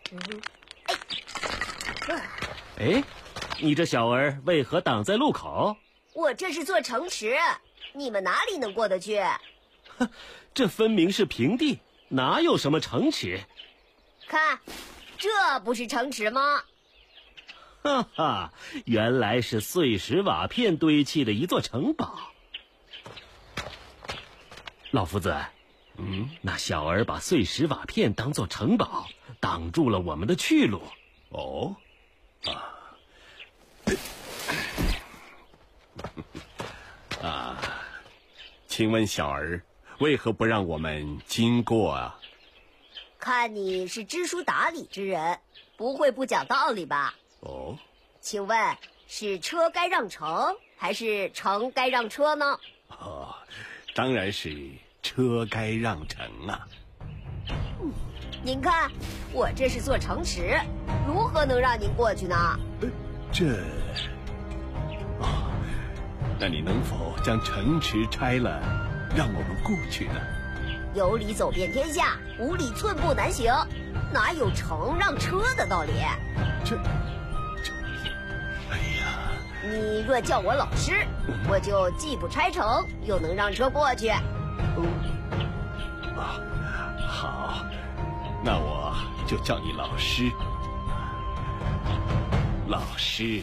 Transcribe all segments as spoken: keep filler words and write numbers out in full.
哎，你这小儿为何挡在路口？ 我这是做城池，你们哪里能过得去？ 哼，这分明是平地，哪有什么城池？ 看，这不是城池吗？ 哈哈，原来是碎石瓦片堆砌的一座城堡。老夫子，嗯，那小儿把碎石瓦片当作城堡，挡住了我们的去路。 哦，啊，啊，请问小儿为何不让我们经过啊？ 看你是知书达理之人，不会不讲道理吧？ 哦， 请问是车该让城，还是城该让车呢？ 哦，当然是车该让城啊。 嗯，您看，我这是做城池，如何能让您过去呢？ 呃、这，哦，那你能否将城池拆了，让我们过去呢？ 有理走遍天下，无理寸步难行，哪有城让车的道理？ 这，这，哎呀！ 你若叫我老师，我就既不拆城，又能让车过去。 嗯，啊，好，那我就叫你老师。老师，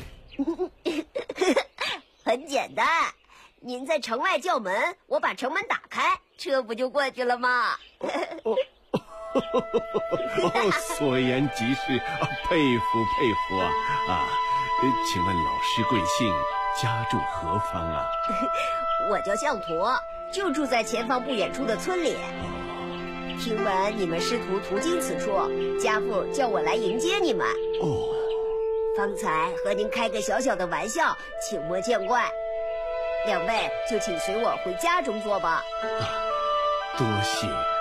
很简单。您在城外叫门，我把城门打开，车不就过去了吗？ 哦，哦，所言极是，啊，佩服佩服啊！啊，请问老师贵姓，家住何方啊？ 我叫向陀，就住在前方不远处的村里。哦，听闻你们师徒途经此处，家父叫我来迎接你们。 哦， 方才和您开个小小的玩笑，请莫见怪。两位就请随我回家中坐吧。 啊，多谢。